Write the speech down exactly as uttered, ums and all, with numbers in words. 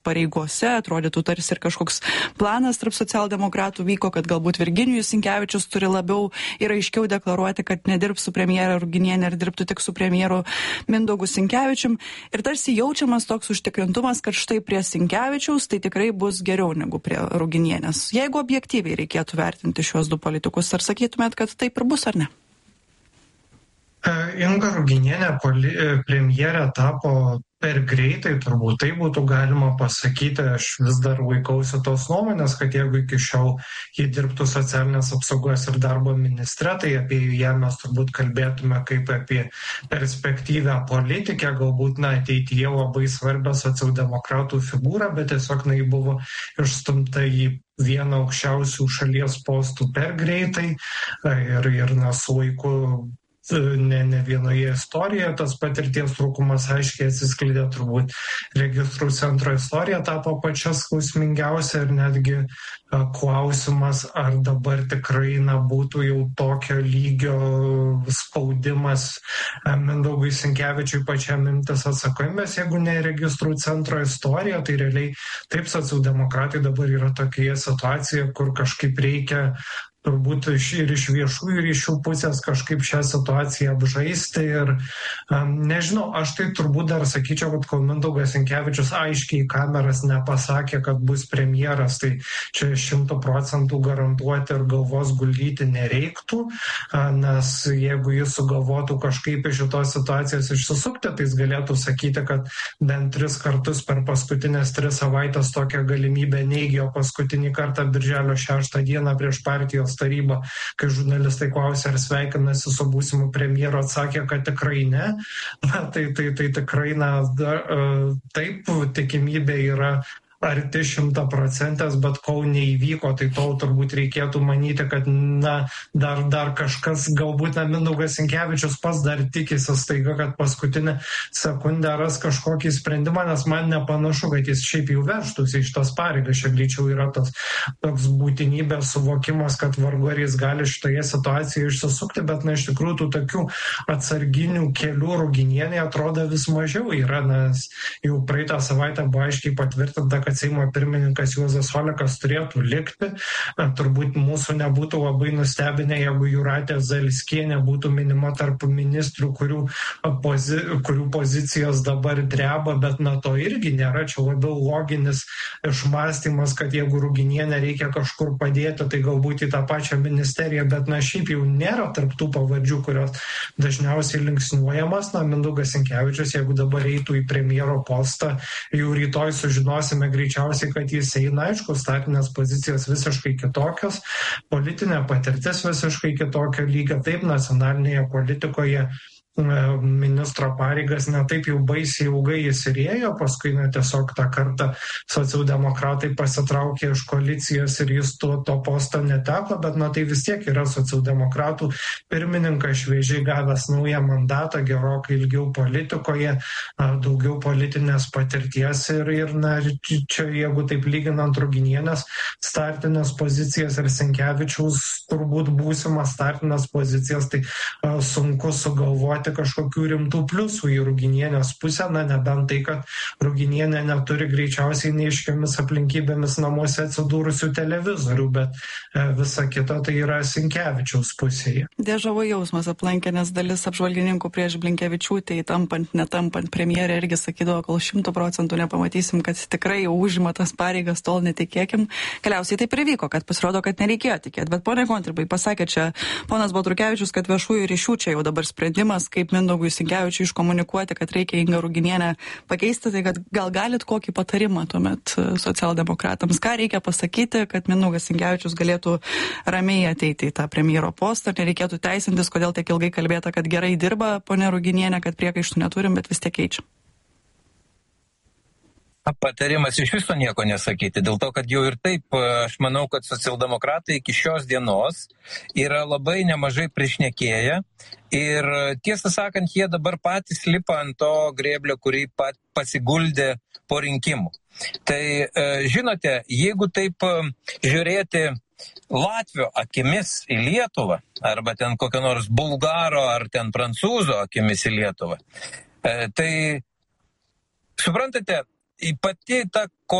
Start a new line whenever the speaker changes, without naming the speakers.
pareigose, atrodytų tarsi ir kažkoks planas tarp socialdemokratų vyko, kad galbūt Virginijus Sinkevičius turi labiau ir aiškiau deklaruoti, kad nedirbs su premjere Ruginiene ir dirbtų tik su premjeru Mindaugu Sinkevičium. Ir tarsi jaučiamas toks užtikrintumas, kad štai prie Sinkevičiaus tai tikrai bus geriau negu prie Ruginienės. Jeigu objektyviai reikėtų vertinti šios du politikus, ar sakytumėt, kad taip ir bus, ar ne?
Inga Ruginienė premjerė tapo per greitai, turbūt tai būtų galima pasakyti. Aš vis dar laikausi tos nuomonės, kad jeigu iki šiol jie dirbtų socialinės apsaugos ir darbo ministre, tai apie ją mes turbūt kalbėtume kaip apie perspektyvę politikę, galbūt na, ateityje labai svarbią socialdemokratų figūrą, bet tiesiog na, ji buvo išstumta į vieną aukščiausių šalies postų per greitai ir, ir na, su laiku Ne, ne vienoje istorijoje tas patirties trūkumas aiškiai atsiskleidė, turbūt registrų centro istorija tapo pačia skausmingiausia ir netgi a, klausimas, ar dabar tikrai na, būtų jau tokio lygio spaudimas a, Mindaugui Sinkevičiui pačiam imtis atsakomybės, jeigu ne registrų centro istorija, tai realiai taip socialdemokratai dabar yra tokioje situacijoje, kur kažkaip reikia turbūt ir iš viešųjų ryšių pusės kažkaip šią situaciją apžaisti ir um, nežinau, aš tai turbūt dar sakyčiau, kad kol Mindaugas Sinkevičius aiškiai į kameras nepasakė, kad bus premjeras, tai čia šimtų procentų garantuoti ir galvos guldyti nereiktų, nes jeigu jis sugalvotų kažkaip iš šitos situacijos išsisukti, tai jis galėtų sakyti, kad bent tris kartus per paskutinės tris savaitės tokią galimybę neigė, o paskutinį kartą birželio šeštą dieną prieš partijos taryba, kai žurnalistai klausė, ar sveikinasi su būsimu premjeru, atsakė, kad tikrai ne. Na, tai, tai, tai tikrai, na, da, taip, tikimybė yra arti šimtaprocentės, bet kol neįvyko, tai tol turbūt reikėtų manyti, kad na, dar, dar kažkas, galbūt na, Mindaugas Sinkevičius pas dar tikisi staiga, kad paskutinę sekundę ras kažkokį sprendimą, nes man nepanašu, kad jis šiaip jau vežtųsi iš tas pareigas. Šiaip greičiau yra tas toks būtinybės suvokimas, kad vargu ar jis gali šitoje situacijoje išsisukti, bet na, iš tikrųjų tų tokių atsarginių kelių Ruginienė atrodo vis mažiau yra, nes jau praeitą savaitę buvo aiškiai patvirtinta, kad Seimo pirmininkas Juozas Olekas turėtų likti. Turbūt mūsų nebūtų labai nustebinę, jeigu Jūratė Zailskienė būtų minima tarp ministrų, kurių, pozi, kurių pozicijos dabar dreba, bet na to irgi nėra. Čia labiau loginis išmąstymas, kad jeigu Ruginienę reikia kažkur padėti, tai galbūt į tą pačią ministeriją, bet na šiaip jau nėra tarp tų pavardžių, kurios dažniausiai linksniuojamas. Na, Mindaugas Sinkevičius, jeigu dabar eitų į premjero postą, jau rytoj sužinosime greičiausiai, kad jis eina, aišku, startinės pozicijos visiškai kitokios, politinė patirtis visiškai kitokio lygio, taip nacionalinėje politikoje ministro pareigas netaip jau baisiai ilgai jis ir ėjo, paskui na, tiesiog tą kartą socialdemokratai pasitraukė iš koalicijos ir jis to, to posto neteko, bet na, tai vis tiek yra socialdemokratų pirmininkas, šviežiai gavęs naują mandatą, gerokai ilgiau politikoje, daugiau politinės patirties ir, ir na, čia jeigu taip lyginant Ruginienės startinės pozicijas ir Sinkevičiaus turbūt būsimas startinės pozicijas, tai a, sunku sugalvoti kažkokių rimtų pliusų į Ruginienės pusę, na nebent tai, kad Ruginienė neturi greičiausiai neiškiamis aplinkybėmis namuose atsidūrusių televizorių, bet e, visa kita tai yra Sinkevičiaus pusėje.
Dėžavo jausmas aplankė, nes dalis apžvalgininkų prieš Blinkevičiūtę, tampant, netampant premjerę, irgi sakydavo, kol šimtų procentų nepamatysim, kad tikrai jau užima tas pareigas, tol netikėkim. Galiausiai taip ir vyko, kad pasirodo, kad nereikėjo tikėti. Bet pone Kontribai, pasakė čia ponas Baltrukevičius, kad viešųjų ryšių čia jau dabar sprendimas, kaip Mindaugui Sinkevičiui iškomunikuoti, kad reikia Ingą Ruginienę pakeisti, tai kad gal galit kokį patarimą tuomet socialdemokratams, ką reikia pasakyti, kad Mindaugas Sinkevičius galėtų ramiai ateiti į tą premjero postą, nereikėtų teisintis, kodėl tiek ilgai kalbėta, kad gerai dirba ponė Ruginienė, kad priekaištų neturim, bet vis tiek keičia.
Patarimas iš viso nieko nesakyti, dėl to, kad jau ir taip, aš manau, kad socialdemokratai iki šios dienos yra labai nemažai prišnekėję ir tiesą sakant, jie dabar patys lipa ant to grėblio, kurį pat pasiguldė po rinkimų. Tai žinote, jeigu taip žiūrėti Latvio akimis į Lietuvą, arba ten kokio nors bulgaro ar ten prancūzo akimis į Lietuvą, tai suprantate, pati ta